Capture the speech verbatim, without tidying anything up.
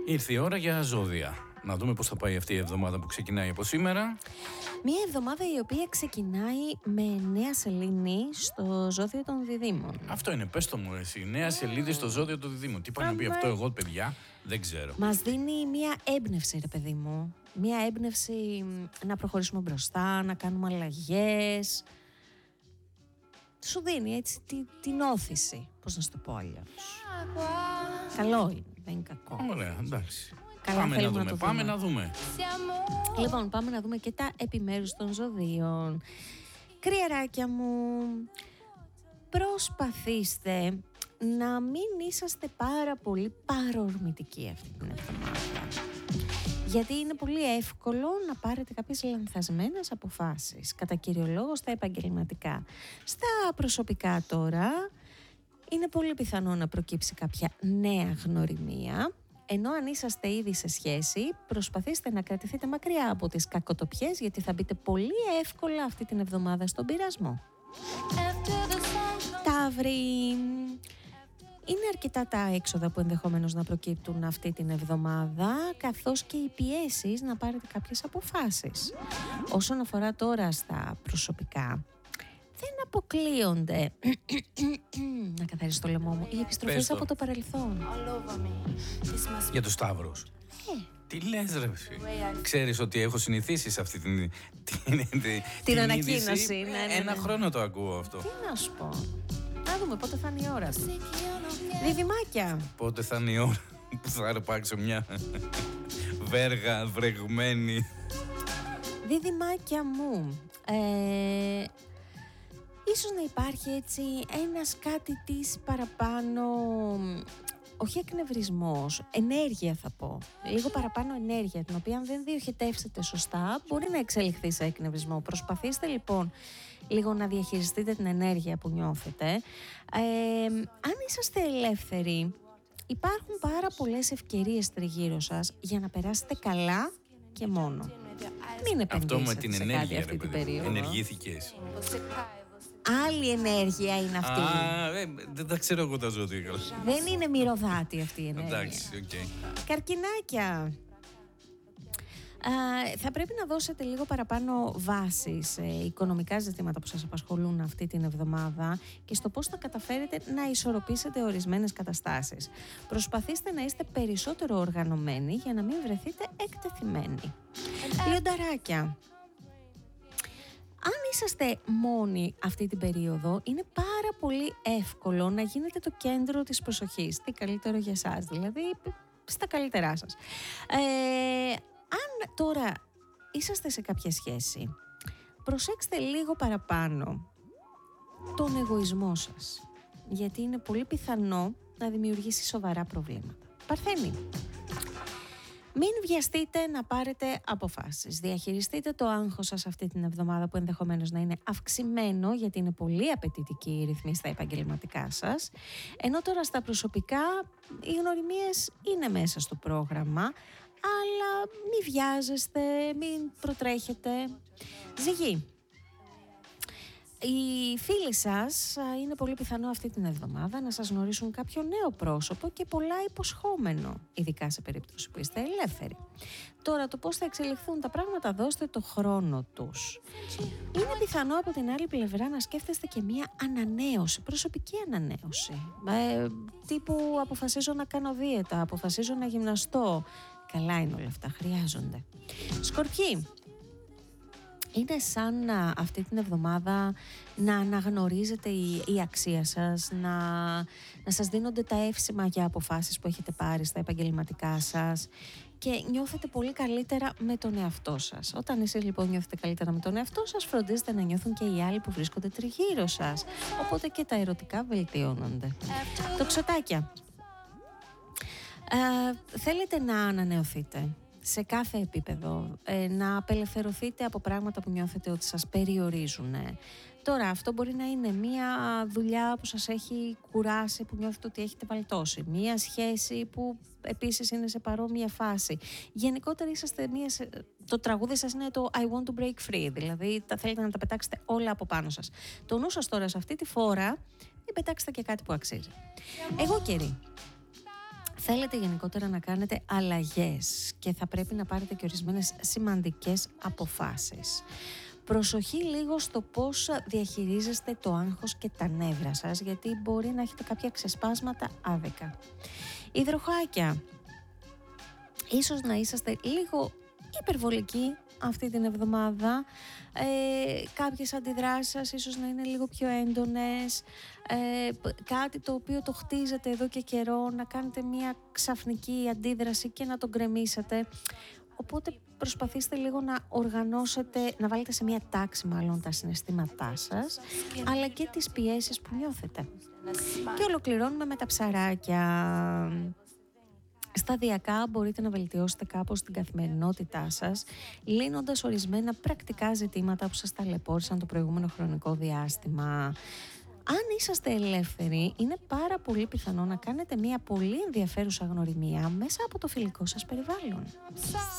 Ήρθε η ώρα για ζώδια. Να δούμε πώς θα πάει αυτή η εβδομάδα που ξεκινάει από σήμερα. Μία εβδομάδα η οποία ξεκινάει με νέα σελήνη στο ζώδιο των Διδύμων. Αυτό είναι, πες το μου εσύ. Νέα σελίδα στο ζώδιο των Διδύμων. Τι πάει να πει αυτό, εγώ παιδιά, δεν ξέρω. Μας δίνει μία έμπνευση, ρε παιδί μου. Μία έμπνευση να προχωρήσουμε μπροστά, να κάνουμε αλλαγές. Σου δίνει έτσι την, την όθηση. Πώς να σου το πω αλλιώς. Καλό είναι, δεν είναι κακό. Ωραία, εντάξει. Καλά, πάμε να δούμε, να πάμε δούμε. να δούμε. Λοιπόν, πάμε να δούμε και τα επιμέρους των ζωδίων. Κρυαράκια μου, προσπαθήστε να μην είσαστε πάρα πολύ παρορμητικοί αυτή την εβδομάδα. Γιατί είναι πολύ εύκολο να πάρετε κάποιες λανθασμένες αποφάσεις, κατά κύριο λόγο στα επαγγελματικά. Στα προσωπικά τώρα, είναι πολύ πιθανό να προκύψει κάποια νέα γνωριμία. Ενώ αν είσαστε ήδη σε σχέση, προσπαθήστε να κρατηθείτε μακριά από τις κακοτοπιές, γιατί θα μπείτε πολύ εύκολα αυτή την εβδομάδα στον πειρασμό. Ταύροι, είναι αρκετά τα έξοδα που ενδεχομένως να προκύπτουν αυτή την εβδομάδα, καθώς και οι πιέσεις να πάρετε κάποιες αποφάσεις. Όσον αφορά τώρα στα προσωπικά, δεν αποκλείονται, να καθαρίσω το λαιμό μου, οι επιστροφές από το παρελθόν. Για τους Σταύρους. Ε. Τι λες ρε εσύ. Ξέρεις ότι έχω συνηθίσει σε αυτή την, την, την, την ανακοίνωση. Ναι, ναι, ναι. Ένα χρόνο το ακούω αυτό. Τι να σου πω. Να δούμε πότε θα είναι η ώρα του. Διδυμάκια. Πότε θα είναι η ώρα που θα αρπάξω μια βέργα βρεγμένη. Διδυμάκια μου. Ε, ίσως να υπάρχει έτσι ένας κάτι της παραπάνω, όχι εκνευρισμός, ενέργεια θα πω. Λίγο παραπάνω ενέργεια, την οποία αν δεν διοχετεύσετε σωστά μπορεί να εξελιχθεί σε εκνευρισμό. Προσπαθήστε λοιπόν λίγο να διαχειριστείτε την ενέργεια που νιώθετε. Ε, αν είσαστε ελεύθεροι, υπάρχουν πάρα πολλές ευκαιρίες τριγύρω σας για να περάσετε καλά και μόνο. Μην επενδύσετε αυτό με την σε ενέργεια, κάτι αυτή ρε την παιδί. περίοδο. Ενεργήθηκες. Άλλη ενέργεια είναι αυτή. Α, ε, δεν τα ξέρω εγώ τα ζώδια καλά. Δεν είναι μυρωδάτη αυτή η ενέργεια. Εντάξει, οκ. Okay. Καρκινάκια. Α, θα πρέπει να δώσετε λίγο παραπάνω βάση σε οικονομικά ζητήματα που σας απασχολούν αυτή την εβδομάδα και στο πώς θα καταφέρετε να ισορροπήσετε ορισμένες καταστάσεις. Προσπαθήστε να είστε περισσότερο οργανωμένοι για να μην βρεθείτε εκτεθειμένοι. Λιονταράκια. Αν είσαστε μόνοι αυτή την περίοδο, είναι πάρα πολύ εύκολο να γίνετε το κέντρο της προσοχής. Τι καλύτερο για εσάς, δηλαδή στα καλύτερά σας. Ε, αν τώρα είσαστε σε κάποια σχέση, προσέξτε λίγο παραπάνω τον εγωισμό σας, γιατί είναι πολύ πιθανό να δημιουργήσει σοβαρά προβλήματα. Παρθένη. Μην βιαστείτε να πάρετε αποφάσεις. Διαχειριστείτε το άγχος σας αυτή την εβδομάδα που ενδεχομένως να είναι αυξημένο, γιατί είναι πολύ απαιτητική η ρυθμή στα επαγγελματικά σας. Ενώ τώρα στα προσωπικά οι γνωριμίες είναι μέσα στο πρόγραμμα, αλλά μην βιάζεστε, μην προτρέχετε. Ζυγή. Οι φίλοι σας είναι πολύ πιθανό αυτή την εβδομάδα να σας γνωρίσουν κάποιο νέο πρόσωπο και πολλά υποσχόμενο, ειδικά σε περίπτωση που είστε ελεύθεροι. Τώρα το πώς θα εξελιχθούν τα πράγματα, δώστε το χρόνο τους. Είναι πιθανό από την άλλη πλευρά να σκέφτεστε και μία ανανέωση, προσωπική ανανέωση. Ε, τύπου αποφασίζω να κάνω δίαιτα, αποφασίζω να γυμναστώ. Καλά είναι όλα αυτά, χρειάζονται. Σκορπιοί. Είναι σαν να, αυτή την εβδομάδα να αναγνωρίζετε η, η αξία σας, να, να σας δίνονται τα εύσημα για αποφάσεις που έχετε πάρει στα επαγγελματικά σας και νιώθετε πολύ καλύτερα με τον εαυτό σας. Όταν εσείς λοιπόν νιώθετε καλύτερα με τον εαυτό σας, φροντίζετε να νιώθουν και οι άλλοι που βρίσκονται τριγύρω σας. Οπότε και τα ερωτικά βελτιώνονται. Τοξοτάκια. Ε, θέλετε να ανανεωθείτε σε κάθε επίπεδο, ε, να απελευθερωθείτε από πράγματα που νιώθετε ότι σας περιορίζουν. Τώρα αυτό μπορεί να είναι μία δουλειά που σας έχει κουράσει, που νιώθετε ότι έχετε βαλτώσει, μία σχέση που επίσης είναι σε παρόμοια φάση. Γενικότερα είσαστε μία, το τραγούδι σας είναι το I want to break free, δηλαδή τα θέλετε να τα πετάξετε όλα από πάνω σας. Το νου σας τώρα σε αυτή τη φορά μην πετάξετε και κάτι που αξίζει. Εγώ καιρή. θέλετε γενικότερα να κάνετε αλλαγές και θα πρέπει να πάρετε και ορισμένες σημαντικές αποφάσεις. Προσοχή λίγο στο πώς διαχειρίζεστε το άγχος και τα νεύρα σας, γιατί μπορεί να έχετε κάποια ξεσπάσματα άδικα. Υδροχοάκια, ίσως να είσαστε λίγο υπερβολικοί αυτή την εβδομάδα, ε, κάποιες αντιδράσεις σας ίσως να είναι λίγο πιο έντονες, ε, κάτι το οποίο το χτίζετε εδώ και καιρό, να κάνετε μια ξαφνική αντίδραση και να τον γκρεμίσετε. Οπότε προσπαθήστε λίγο να οργανώσετε, να βάλετε σε μια τάξη μάλλον τα συναισθήματά σας, αλλά και τις πιέσεις που νιώθετε. Και ολοκληρώνουμε με τα ψαράκια. Σταδιακά μπορείτε να βελτιώσετε κάπως την καθημερινότητά σας, λύνοντας ορισμένα πρακτικά ζητήματα που σας ταλαιπώρησαν το προηγούμενο χρονικό διάστημα. Αν είσαστε ελεύθεροι, είναι πάρα πολύ πιθανό να κάνετε μια πολύ ενδιαφέρουσα γνωριμία μέσα από το φιλικό σας περιβάλλον.